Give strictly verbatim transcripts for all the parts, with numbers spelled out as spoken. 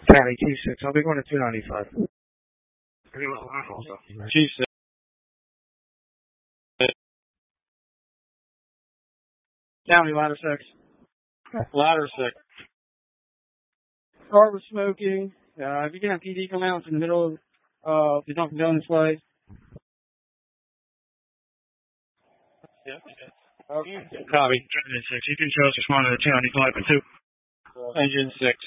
County two six, I'll be going to two ninety-five. two six. County ladder six. Ladder six. Car was smoking. Uh, if you can have P D come out in the middle of uh, the Dunkin' Donuts place. Yeah. Okay. Copy. Engine six, you can show us respond to the two ninety-five and two. Engine six.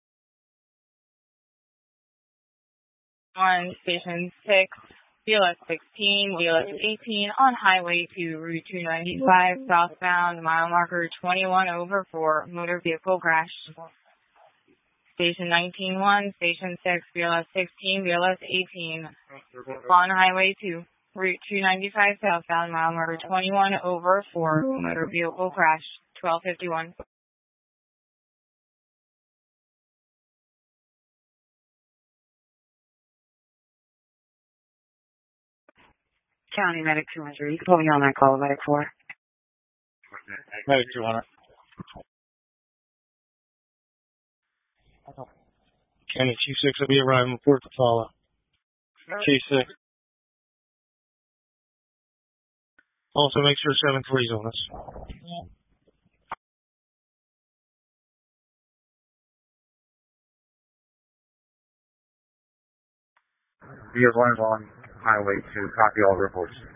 On station six, B L S sixteen, B L S eighteen, on highway to Route two ninety-five, southbound, mile marker twenty-one over for motor vehicle crash. Station nineteen one, station six, B L S sixteen, B L S eighteen, on highway to Route two ninety-five, southbound, mile marker twenty-one over for motor vehicle crash. twelve fifty-one. County Medic two hundred. You can put me on that call, Medic four. Medic two hundred. County two six will be arriving. Report to follow. two six. Also, make sure seven three's on us. Be advised on highway to copy all reports.